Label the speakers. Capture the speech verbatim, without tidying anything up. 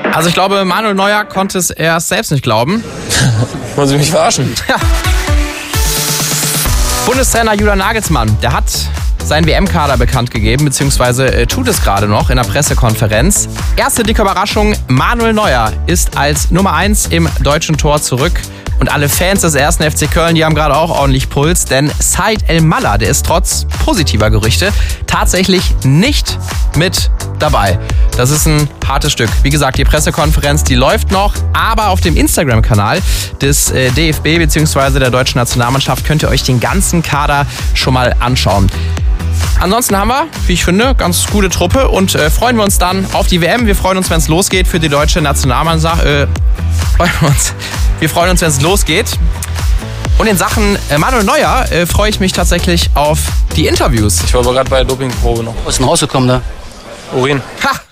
Speaker 1: Also ich glaube, Manuel Neuer konnte es erst selbst nicht glauben.
Speaker 2: Wollen Sie mich verarschen?
Speaker 1: Ja. Bundestrainer Julian Nagelsmann, der hat seinen W M-Kader bekannt gegeben, beziehungsweise äh, tut es gerade noch in der Pressekonferenz. Erste dicke Überraschung, Manuel Neuer ist als Nummer eins im deutschen Tor zurück. Und alle Fans des ersten F C Köln, die haben gerade auch ordentlich Puls, denn Said El-Mallah, der ist trotz positiver Gerüchte tatsächlich nicht mit dabei. Das ist ein hartes Stück. Wie gesagt, die Pressekonferenz, die läuft noch, aber auf dem Instagram-Kanal des äh, D F B bzw. der deutschen Nationalmannschaft könnt ihr euch den ganzen Kader schon mal anschauen. Ansonsten haben wir, wie ich finde, ganz gute Truppe und äh, freuen wir uns dann auf die W M. Wir freuen uns, wenn es losgeht für die deutsche Nationalmannschaft. Äh, freuen wir uns. Wir freuen uns, wenn es losgeht. Und in Sachen äh, Manuel Neuer äh, freue ich mich tatsächlich auf die Interviews.
Speaker 2: Ich war aber gerade bei der Dopingprobe noch.
Speaker 3: Was ist denn rausgekommen da?
Speaker 2: Urin.
Speaker 1: Ha!